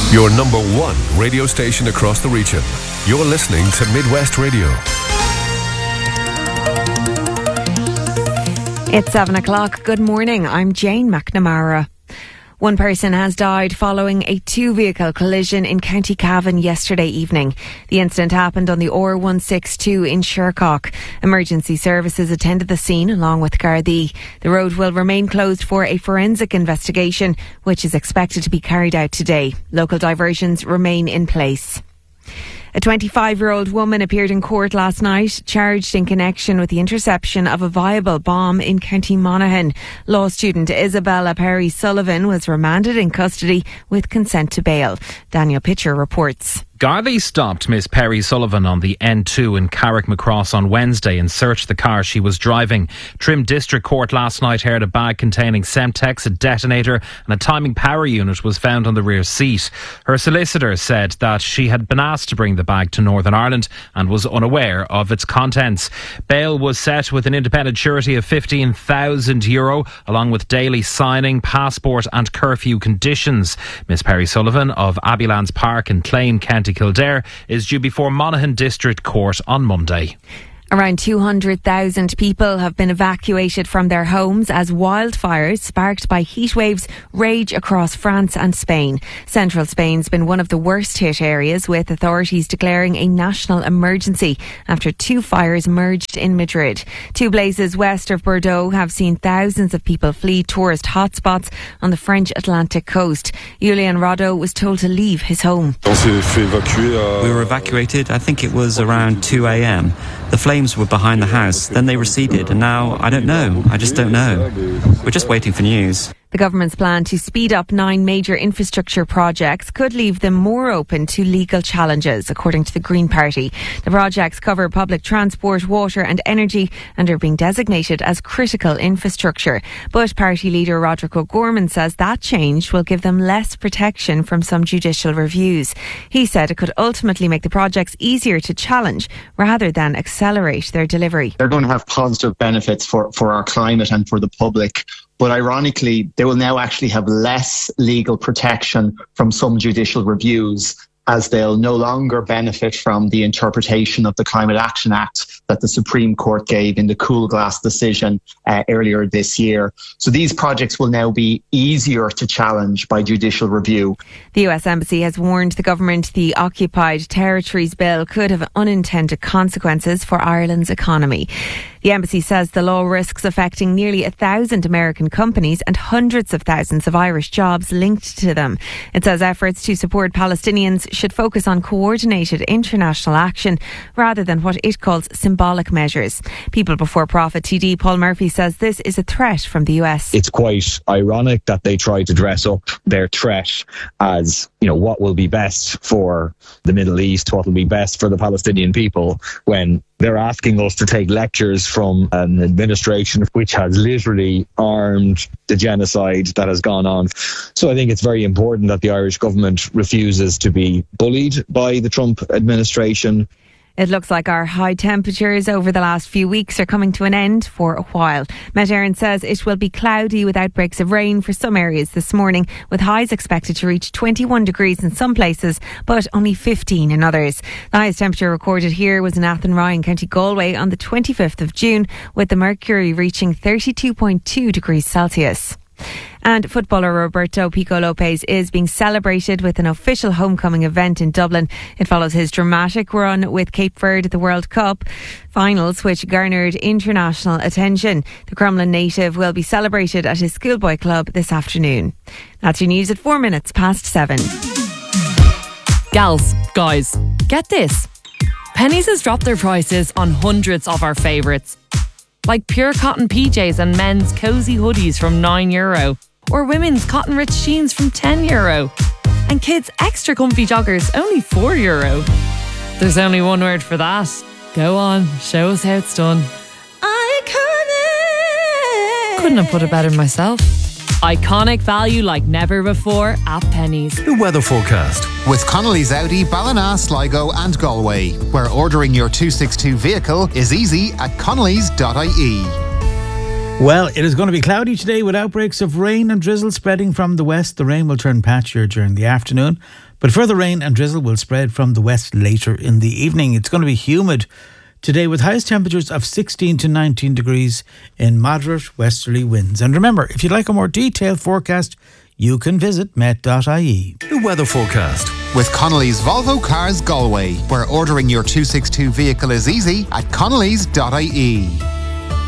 Your number one radio station across the region. You're listening to Midwest Radio. It's 7 o'clock. Good morning. I'm Jane McNamara. One person has died following a two-vehicle collision in County Cavan yesterday evening. The incident happened on the R162 in Shercock. Emergency services attended the scene along with Gardaí. The road will remain closed for a forensic investigation, which is expected to be carried out today. Local diversions remain in place. A 25-year-old woman appeared in court last night, charged in connection with the interception of a viable bomb in County Monaghan. Law student Isabella Perry Sullivan was remanded in custody with consent to bail. Daniel Pitcher reports. Gardaí stopped Miss Perry Sullivan on the N2 in Carrickmacross on Wednesday and searched the car she was driving. Trim District Court last night heard a bag containing Semtex, a detonator and a timing power unit was found on the rear seat. Her solicitor said that she had been asked to bring the bag to Northern Ireland and was unaware of its contents. Bail was set with an independent surety of €15,000 along with daily signing, passport and curfew conditions. Miss Perry Sullivan of Abbeylands Park in Clane, County Kildare is due before Monaghan District Court on Monday. Around 200,000 people have been evacuated from their homes as wildfires sparked by heat waves rage across France and Spain. Central Spain's been one of the worst hit areas, with authorities declaring a national emergency after two fires merged in Madrid. Two blazes west of Bordeaux have seen thousands of people flee tourist hotspots on the French Atlantic coast. Julian Roddo was told to leave his home. We were evacuated, I think it was around 2 a.m. The flames were behind the house, then they receded, and now I don't know. I just don't know. We're just waiting for news. The government's plan to speed up 9 major infrastructure projects could leave them more open to legal challenges, according to the Green Party. The projects cover public transport, water and energy and are being designated as critical infrastructure. But party leader Roderick O'Gorman says that change will give them less protection from some judicial reviews. He said it could ultimately make the projects easier to challenge rather than accelerate their delivery. They're going to have positive benefits for our climate and for the public. But ironically, they will now actually have less legal protection from some judicial reviews, as they'll no longer benefit from the interpretation of the Climate Action Act that the Supreme Court gave in the Cool Glass decision earlier this year. So these projects will now be easier to challenge by judicial review. The US Embassy has warned the government the Occupied Territories Bill could have unintended consequences for Ireland's economy. The embassy says the law risks affecting nearly 1,000 American companies and hundreds of thousands of Irish jobs linked to them. It says efforts to support Palestinians should focus on coordinated international action rather than what it calls symbolic measures. People Before Profit TD Paul Murphy says this is a threat from the US. It's quite ironic that they try to dress up their threat as, what will be best for the Middle East, what will be best for the Palestinian people, when they're asking us to take lectures from an administration which has literally armed the genocide that has gone on. So I think it's very important that the Irish government refuses to be bullied by the Trump administration. It looks like our high temperatures over the last few weeks are coming to an end for a while. Met Éireann says it will be cloudy with outbreaks of rain for some areas this morning, with highs expected to reach 21 degrees in some places, but only 15 in others. The highest temperature recorded here was in Athenry, County Galway, on the 25th of June, with the mercury reaching 32.2 degrees Celsius. And footballer Roberto Pico Lopez is being celebrated with an official homecoming event in Dublin. It follows his dramatic run with Cape Verde at the World Cup finals, which garnered international attention. The Crumlin native will be celebrated at his schoolboy club this afternoon. That's your news at 4 minutes past 7. Gals, guys, get this. Penneys has dropped their prices on hundreds of our favourites, like pure cotton PJs and men's cosy hoodies from €9, or women's cotton rich jeans from €10, and kids' extra comfy joggers only €4. There's only one word for that. Go on, show us how it's done. Iconic! Couldn't have put it better myself. Iconic value like never before at Penneys. The weather forecast with Connolly's Audi, Ballina, Sligo and Galway, where ordering your 262 vehicle is easy at connellys.ie. Well, it is going to be cloudy today with outbreaks of rain and drizzle spreading from the west. The rain will turn patchier during the afternoon, but further rain and drizzle will spread from the west later in the evening. It's going to be humid today with highest temperatures of 16 to 19 degrees in moderate westerly winds. And remember, if you'd like a more detailed forecast, you can visit met.ie. The weather forecast with Connolly's Volvo Cars Galway, where ordering your 262 vehicle is easy at connellys.ie.